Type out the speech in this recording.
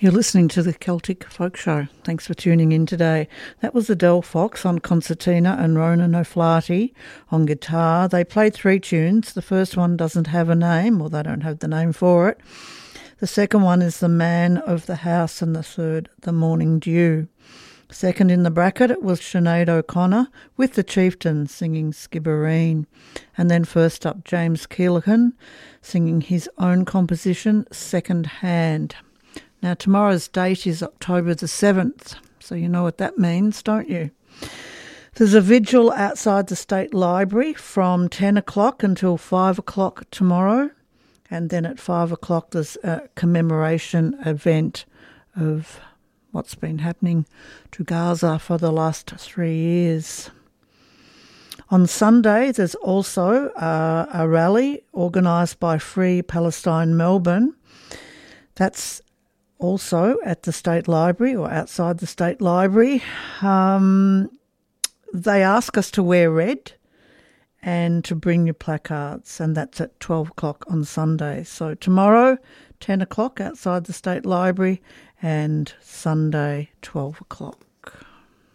You're listening to the Celtic Folk Show. Thanks for tuning in today. That was Adele Fox on concertina and Ronan O'Flaherty on guitar. They played 3 tunes. The first one doesn't have a name, or they don't have the name for it. The second one is The Man of the House, and the third, The Morning Dew. Second in the bracket, it was Sinead O'Connor with the Chieftains singing Skibbereen. And then first up, James Keelan singing his own composition, Second Hand. Now, tomorrow's date is October the 7th, so you know what that means, don't you? There's a vigil outside the State Library from 10 o'clock until 5 o'clock tomorrow, and then at 5 o'clock there's a commemoration event of what's been happening to Gaza for the last 3 years. On Sunday, there's also a rally organised by Free Palestine Melbourne. That's also at the State Library or outside the State Library. They ask us to wear red and to bring your placards, and that's at 12 o'clock on Sunday. So tomorrow, 10 o'clock outside the State Library, and Sunday, 12 o'clock.